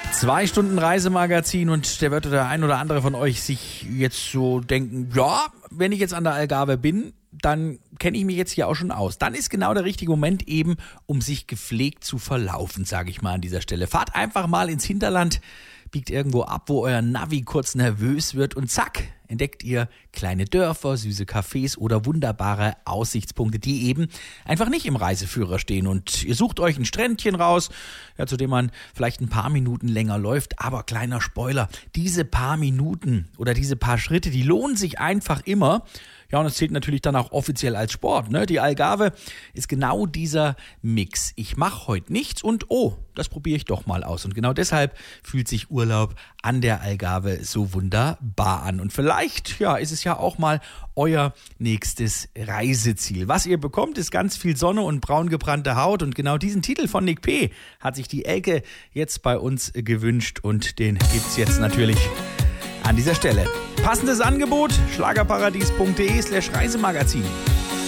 2 Stunden Reisemagazin und der wird der ein oder andere von euch sich jetzt so denken, ja, wenn ich jetzt an der Algarve bin, dann kenne ich mich jetzt hier auch schon aus. Dann ist genau der richtige Moment eben, um sich gepflegt zu verlaufen, sage ich mal an dieser Stelle. Fahrt einfach mal ins Hinterland, biegt irgendwo ab, wo euer Navi kurz nervös wird und zack, entdeckt ihr kleine Dörfer, süße Cafés oder wunderbare Aussichtspunkte, die eben einfach nicht im Reiseführer stehen. Und ihr sucht euch ein Strändchen raus, ja, zu dem man vielleicht ein paar Minuten länger läuft. Aber kleiner Spoiler, diese paar Minuten oder diese paar Schritte, die lohnen sich einfach immer. Ja, und es zählt natürlich dann auch offiziell als Sport, ne? Die Algarve ist genau dieser Mix. Ich mache heute nichts und das probiere ich doch mal aus. Und genau deshalb fühlt sich Urlaub an der Algarve so wunderbar an. Und vielleicht, ja, ist es ja auch mal euer nächstes Reiseziel. Was ihr bekommt, ist ganz viel Sonne und braun gebrannte Haut. Und genau diesen Titel von Nick P. hat sich die Elke jetzt bei uns gewünscht. Und den gibt's jetzt natürlich an dieser Stelle. Passendes Angebot, schlagerparadies.de/Reisemagazin.